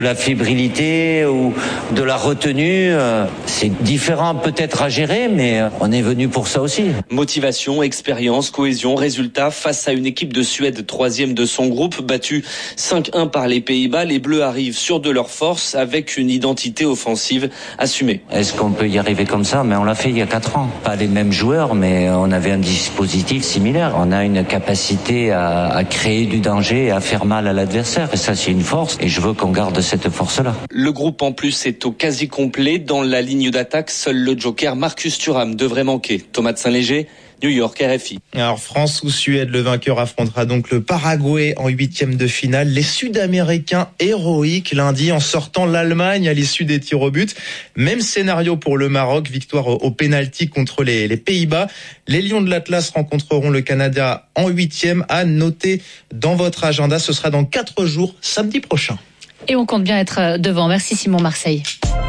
La fébrilité ou de la retenue, c'est différent peut-être à gérer, mais on est venu pour ça aussi. Motivation, expérience, cohésion, résultat. Face à une équipe de Suède, 3e de son groupe, battue 5-1 par les Pays-Bas, les Bleus arrivent sûrs de leur force avec une identité offensive assumée. Est-ce qu'on peut y arriver comme ça? Mais on l'a fait il y a 4 ans. Pas les mêmes joueurs, mais on avait un dispositif similaire. On a une capacité à créer du danger et à faire mal à l'adversaire. Et ça, c'est une force. Et je veux qu'on garde cette force-là. Le groupe en plus est au quasi complet. Dans la ligne d'attaque, seul le joker Marcus Thuram devrait manquer. Thomas de Saint-Léger, New York, RFI. Alors France ou Suède, le vainqueur affrontera donc le Paraguay en 8e de finale. Les Sud-Américains héroïques lundi en sortant l'Allemagne à l'issue des tirs au but. Même scénario pour le Maroc, victoire au pénalty contre les Pays-Bas. Les Lions de l'Atlas rencontreront le Canada en 8e. À noter dans votre agenda, ce sera dans 4 jours, samedi prochain. Et on compte bien être devant. Merci Simon Marseille.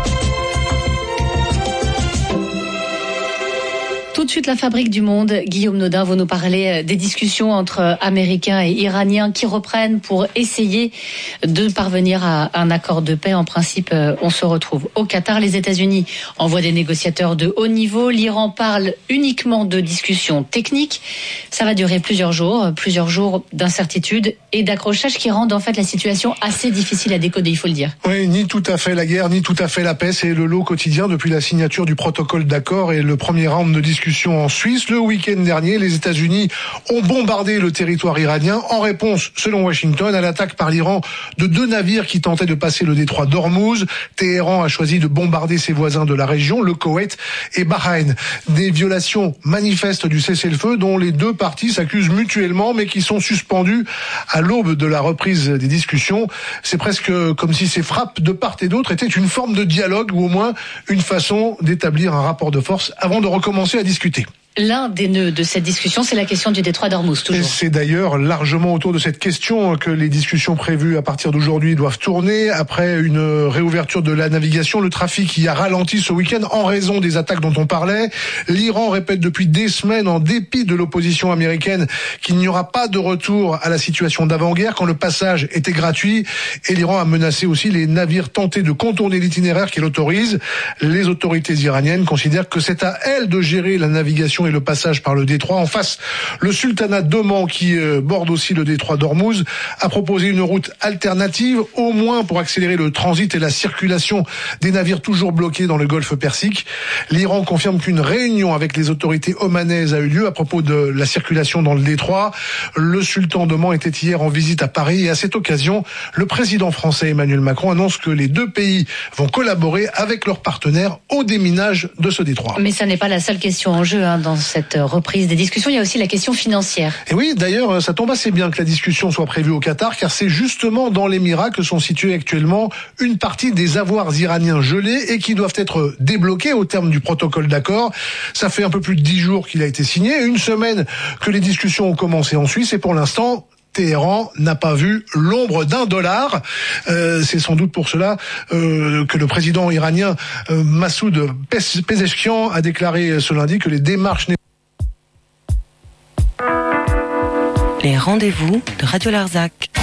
Tout de suite, la fabrique du monde. Guillaume Nodin, vous nous parlez des discussions entre Américains et Iraniens qui reprennent pour essayer de parvenir à un accord de paix. En principe, on se retrouve au Qatar. Les États-Unis envoient des négociateurs de haut niveau. L'Iran parle uniquement de discussions techniques. Ça va durer plusieurs jours d'incertitude et d'accrochage qui rendent en fait la situation assez difficile à décoder, il faut le dire. Oui, ni tout à fait la guerre, ni tout à fait la paix. C'est le lot quotidien depuis la signature du protocole d'accord et le premier round de discussion en Suisse. Le week-end dernier, les États-Unis ont bombardé le territoire iranien en réponse, selon Washington, à l'attaque par l'Iran de 2 navires qui tentaient de passer le détroit d'Ormuz. Téhéran a choisi de bombarder ses voisins de la région, le Koweït et Bahreïn. Des violations manifestes du cessez-le-feu dont les 2 parties s'accusent mutuellement, mais qui sont suspendues à l'aube de la reprise des discussions. C'est presque comme si ces frappes de part et d'autre étaient une forme de dialogue ou au moins une façon d'établir un rapport de force avant de recommencer à discuter. L'un des nœuds de cette discussion, c'est la question du détroit d'Ormuz, toujours. C'est d'ailleurs largement autour de cette question que les discussions prévues à partir d'aujourd'hui doivent tourner. Après une réouverture de la navigation, le trafic y a ralenti ce week-end en raison des attaques dont on parlait. L'Iran répète depuis des semaines, en dépit de l'opposition américaine, qu'il n'y aura pas de retour à la situation d'avant-guerre quand le passage était gratuit. Et l'Iran a menacé aussi les navires tentés de contourner l'itinéraire qu'il autorise. Les autorités iraniennes considèrent que c'est à elles de gérer la navigation et le passage par le détroit. En face, le sultanat d'Oman, qui borde aussi le détroit d'Ormuz, a proposé une route alternative, au moins pour accélérer le transit et la circulation des navires toujours bloqués dans le golfe Persique. L'Iran confirme qu'une réunion avec les autorités omanaises a eu lieu à propos de la circulation dans le détroit. Le sultan d'Oman était hier en visite à Paris et à cette occasion, le président français Emmanuel Macron annonce que les 2 pays vont collaborer avec leurs partenaires au déminage de ce détroit. Mais ça n'est pas la seule question en jeu dans cette reprise des discussions. Il y a aussi la question financière. Et oui, d'ailleurs, ça tombe assez bien que la discussion soit prévue au Qatar, car c'est justement dans l'Émirat que sont situés actuellement une partie des avoirs iraniens gelés et qui doivent être débloqués au terme du protocole d'accord. Ça fait un peu plus de 10 jours qu'il a été signé, 1 semaine que les discussions ont commencé en Suisse et pour l'instant, Téhéran n'a pas vu l'ombre d'un dollar. C'est sans doute pour cela que le président iranien Massoud Pezeshkian a déclaré ce lundi que les démarches... Les rendez-vous de Radio Larzac.